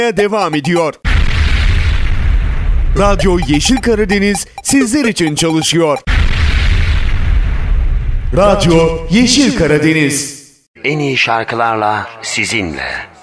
devam ediyor. Radyo Yeşil Karadeniz sizler için çalışıyor. Radyo Yeşil Karadeniz. En iyi şarkılarla sizinle.